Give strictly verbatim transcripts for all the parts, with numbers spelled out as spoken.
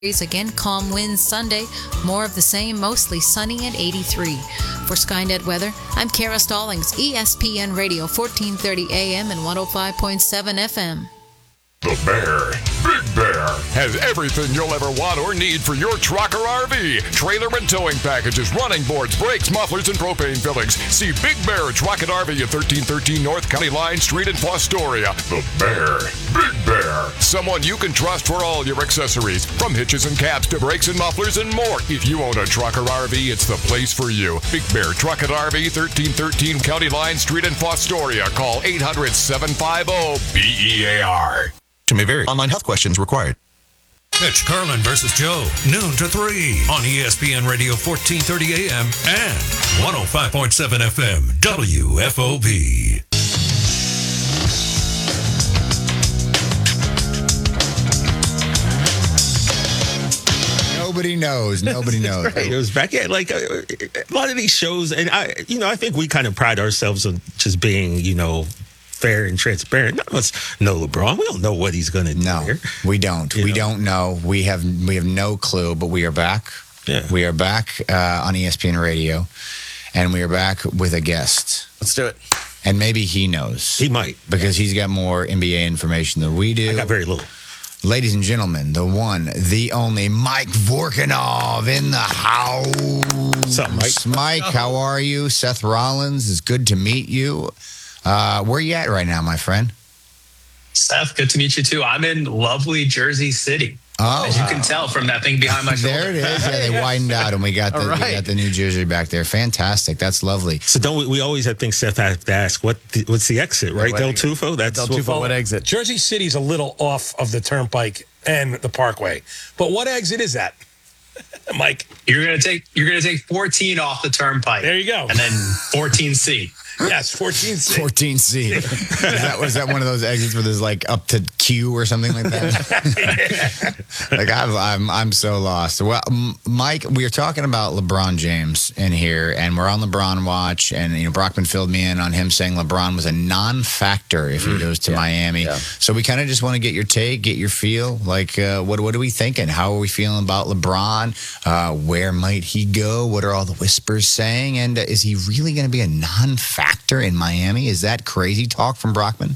Again, calm winds Sunday. More of the same, mostly sunny at eighty-three. For Skynet weather, I'm Kara Stallings, E S P N Radio, fourteen thirty A M and one oh five point seven F M. The Bear, Big Bear, has everything you'll ever want or need for your truck or R V. Trailer and towing packages, running boards, brakes, mufflers, and propane fillings. See Big Bear Truck and R V at thirteen thirteen North County Line Street in Fostoria. The Bear, Big Bear, someone you can trust for all your accessories, from hitches and cabs to brakes and mufflers and more. If you own a truck or R V, it's the place for you. Big Bear Truck and R V, thirteen thirteen County Line Street in Fostoria. Call eight hundred, seven five zero, B E A R. May vary. Online health questions required. Catch Carlin versus Joe, noon to three on E S P N Radio fourteen thirty A M and one oh five point seven F M W F O B. Nobody knows. Nobody knows. Right. It was back at like a, a lot of these shows, and I, you know, I think we kind of pride ourselves on just being, you know, fair and transparent. None of us know LeBron. We don't know what he's going to do. No, here. we don't. You we know? don't know. We have we have no clue. But we are back. Yeah. We are back uh, on E S P N Radio, and we are back with a guest. Let's do it. And maybe he knows. He might, because he's got more N B A information than we do. I got very little. Ladies and gentlemen, the one, the only Mike Vorkunov in the house. What's up, Mike? Mike, how are you? Seth Rollins, it's good to meet you. Uh, where are you at right now, my friend? Seth, good to meet you too. I'm in lovely Jersey City. Oh, as you can tell from that thing behind my shoulder. There it is. Yeah, they widened out, and we got the right. we got the New Jersey back there. Fantastic. That's lovely. So don't we, we always have things Seth has to ask what the, what's the exit, right? What Del exit? Tufo. That's Del what, Tufo, what exit? Jersey City's a little off of the Turnpike and the Parkway, but what exit is that, Mike? You're gonna take you're gonna take fourteen off the Turnpike. There you go, and then fourteen C. Yes, fourteen C. fourteen C. Is that, was that one of those exits where there's like up to Q or something like that? Like I'm, I'm, I'm so lost. Well, M- Mike, we are talking about LeBron James in here, and we're on LeBron watch, and you know Brockman filled me in on him saying LeBron was a non-factor if he goes to yeah, Miami. yeah. So we kind of just want to get your take, get your feel. Like, uh, what, what are we thinking? How are we feeling about LeBron? Uh, where might he go? What are all the whispers saying? And uh, is he really going to be a non-factor in Miami? Is that crazy talk from Brockman?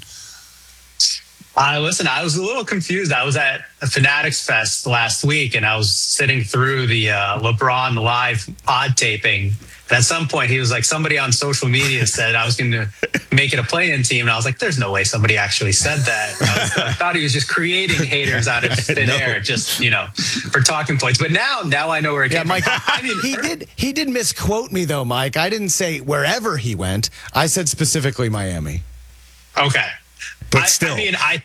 Uh, listen, I was a little confused. I was at a Fanatics Fest last week, and I was sitting through the uh, LeBron live pod taping. And at some point, he was like, somebody on social media said I was going to make it a play-in team. And I was like, there's no way somebody actually said that. I, was, I thought he was just creating haters out of thin No. air, just, you know, for talking points. But now, now I know where it Yeah, came Mike. from. I mean, he did. He did misquote me though, Mike. I didn't say wherever he went. I said specifically Miami. Okay. But I, still. I mean, I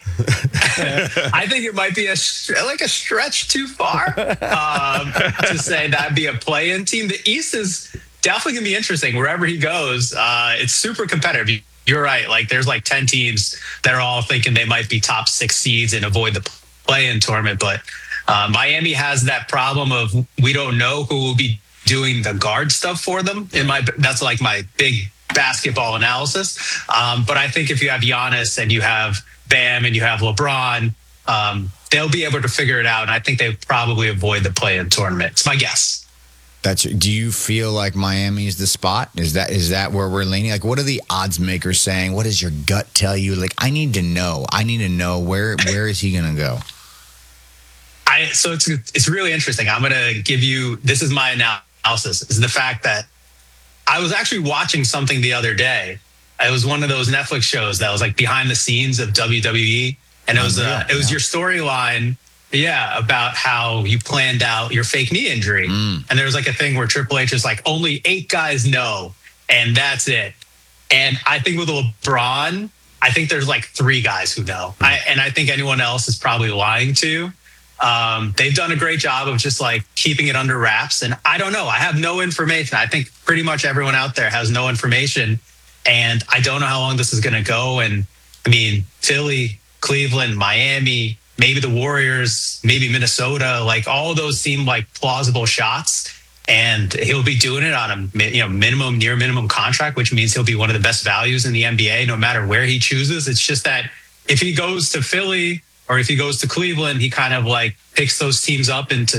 I think it might be a like a stretch too far um, to say that'd be a play-in team. The East is definitely gonna be interesting wherever he goes. Uh, it's super competitive. You're right. Like there's like ten teams that are all thinking they might be top six seeds and avoid the play-in tournament. But uh, Miami has that problem of we don't know who will be doing the guard stuff for them. In my that's like my big basketball analysis. Um, but I think if you have Giannis and you have Bam and you have LeBron, um, they'll be able to figure it out. And I think they probably avoid the play-in tournament. It's my guess. That's. Do you feel like Miami is the spot? Is that is that where we're leaning? Like, what are the odds makers saying? What does your gut tell you? Like, I need to know. I need to know where where is he going to go? I so it's it's really interesting. I'm going to give you. This is my analysis. Is the fact that I was actually watching something the other day. It was one of those Netflix shows that was like behind the scenes of W W E, and it was uh, it was your storyline, yeah, about how you planned out your fake knee injury. Mm. And there was like a thing where Triple H is like, only eight guys know, and that's it. And I think with LeBron, I think there's like three guys who know, I, and I think anyone else is probably lying to. Um, they've done a great job of just like keeping it under wraps. And I don't know. I have no information. I think pretty much everyone out there has no information. And I don't know how long this is going to go. And I mean, Philly, Cleveland, Miami, maybe the Warriors, maybe Minnesota, like all of those seem like plausible shots. And he'll be doing it on a you know minimum, near minimum contract, which means he'll be one of the best values in the N B A, no matter where he chooses. It's just that if he goes to Philly or if he goes to Cleveland, he kind of like picks those teams up into